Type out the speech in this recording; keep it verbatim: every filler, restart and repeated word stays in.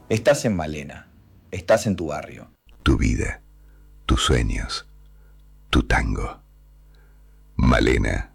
Estás en Malena, estás en tu barrio. Tu vida, tus sueños, tu tango. Malena.